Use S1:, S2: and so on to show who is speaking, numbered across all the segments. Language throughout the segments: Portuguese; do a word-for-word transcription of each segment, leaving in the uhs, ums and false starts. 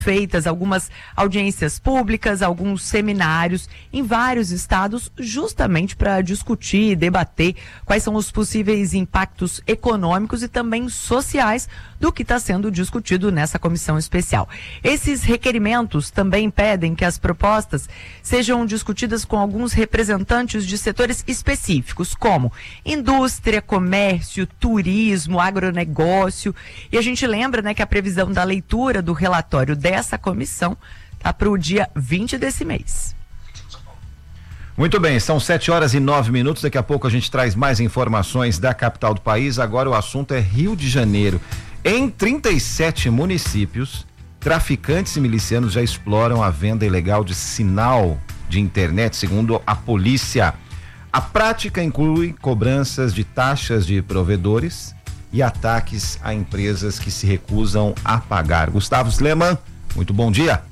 S1: feitas algumas audiências públicas, alguns seminários em vários estados, justamente para discutir e debater quais são os possíveis impactos econômicos e também sociais do que está sendo discutido nessa comissão especial. Esses requerimentos também pedem que as propostas sejam discutidas com alguns representantes de setores específicos, como indústria, comércio, turismo, agronegócio. E a gente lembra, né, que a previsão da leitura do relatório dessa comissão está para o dia vinte desse mês.
S2: Muito bem, são sete horas e nove minutos. Daqui a pouco a gente traz mais informações da capital do país. Agora o assunto é Rio de Janeiro. Em trinta e sete municípios, traficantes e milicianos já exploram a venda ilegal de sinal de internet, segundo a polícia. A prática inclui cobranças de taxas de provedores e ataques a empresas que se recusam a pagar. Gustavo Sleman, muito bom dia.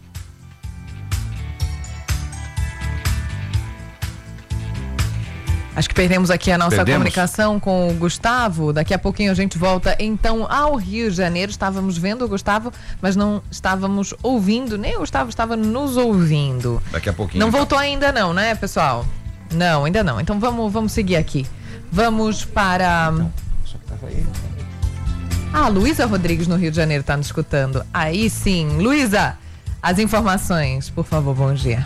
S3: Acho que perdemos aqui a nossa
S2: Perdemos.
S3: comunicação com o Gustavo. Daqui a pouquinho a gente volta então ao Rio de Janeiro. Estávamos vendo o Gustavo, mas não estávamos ouvindo, nem o Gustavo estava nos ouvindo.
S2: Daqui a pouquinho.
S3: Não
S2: então.
S3: voltou ainda não, né, pessoal? Não, ainda não. Então vamos, vamos seguir aqui. Vamos para...
S2: Não, só que tava aí.
S3: Ah, Luísa Rodrigues no Rio de Janeiro está nos escutando. Aí sim. Luísa, as informações, por favor, bom dia.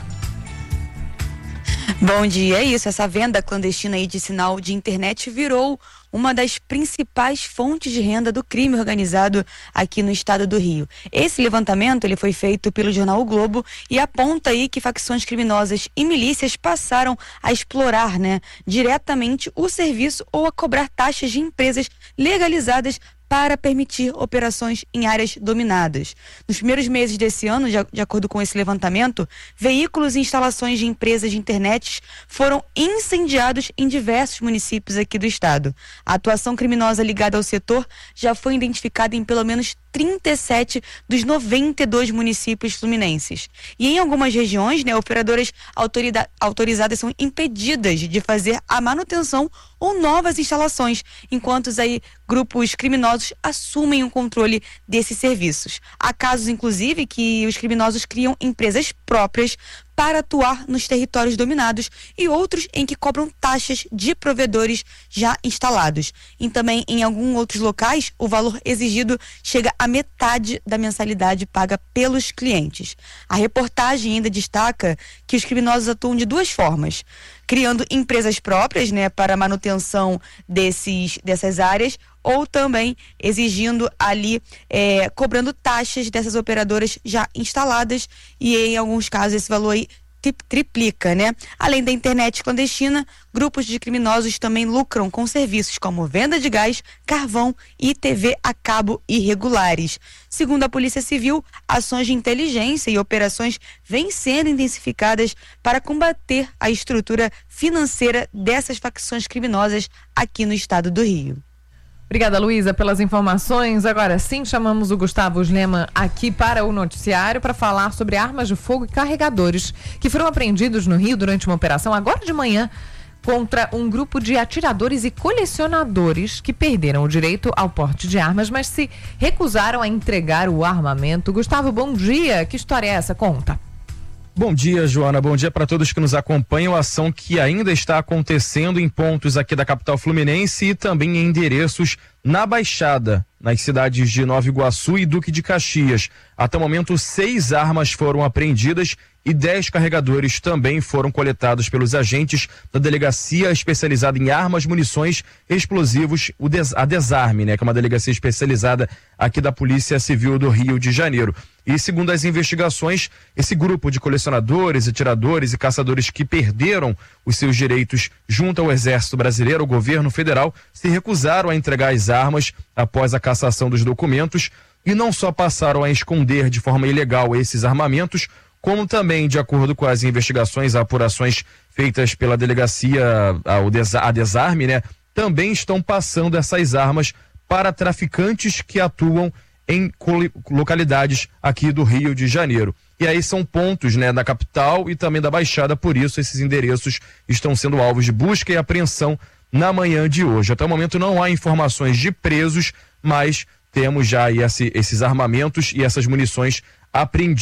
S4: Bom dia, é isso, essa venda clandestina aí de sinal de internet virou uma das principais fontes de renda do crime organizado aqui no estado do Rio. Esse levantamento ele foi feito pelo jornal O Globo e aponta aí que facções criminosas e milícias passaram a explorar, né, diretamente o serviço ou a cobrar taxas de empresas legalizadas para permitir operações em áreas dominadas. Nos primeiros meses desse ano, de, de acordo com esse levantamento, veículos e instalações de empresas de internet foram incendiados em diversos municípios aqui do estado. A atuação criminosa ligada ao setor já foi identificada em pelo menos trinta e sete dos noventa e dois municípios fluminenses. E em algumas regiões, né, operadoras autorida- autorizadas são impedidas de fazer a manutenção ou novas instalações, enquanto aí grupos criminosos assumem o controle desses serviços. Há casos, inclusive, que os criminosos criam empresas próprias para atuar nos territórios dominados e outros em que cobram taxas de provedores já instalados. E também em alguns outros locais, o valor exigido chega a metade da mensalidade paga pelos clientes. A reportagem ainda destaca que os criminosos atuam de duas formas: criando empresas próprias, né, para a manutenção desses, dessas áreas, ou também exigindo ali, é, cobrando taxas dessas operadoras já instaladas, e em alguns casos esse valor aí triplica, né? Além da internet clandestina, grupos de criminosos também lucram com serviços como venda de gás, carvão e T V a cabo irregulares. Segundo a Polícia Civil, ações de inteligência e operações vêm sendo intensificadas para combater a estrutura financeira dessas facções criminosas aqui no estado do Rio.
S3: Obrigada, Luísa, pelas informações. Agora sim, chamamos o Gustavo Sleman aqui para o noticiário para falar sobre armas de fogo e carregadores que foram apreendidos no Rio durante uma operação agora de manhã contra um grupo de atiradores e colecionadores que perderam o direito ao porte de armas, mas se recusaram a entregar o armamento. Gustavo, bom dia. Que história é essa? Conta.
S5: Bom dia, Joana. Bom dia para todos que nos acompanham. A ação que ainda está acontecendo em pontos aqui da capital fluminense e também em endereços na Baixada, nas cidades de Nova Iguaçu e Duque de Caxias. Até o momento, seis armas foram apreendidas e dez carregadores também foram coletados pelos agentes da Delegacia Especializada em Armas, Munições e Explosivos, o Des- a Desarme, né, que é uma delegacia especializada aqui da Polícia Civil do Rio de Janeiro. E segundo as investigações, esse grupo de colecionadores, atiradores e caçadores que perderam os seus direitos junto ao Exército Brasileiro, ao governo federal, se recusaram a entregar as armas após a cassação dos documentos e não só passaram a esconder de forma ilegal esses armamentos, como também, de acordo com as investigações, apurações feitas pela delegacia, a Desarme, né, também estão passando essas armas para traficantes que atuam em localidades aqui do Rio de Janeiro. E aí são pontos, né, da capital e também da Baixada, por isso esses endereços estão sendo alvos de busca e apreensão na manhã de hoje. Até o momento não há informações de presos, mas temos já aí esse, esses armamentos e essas munições apreendidos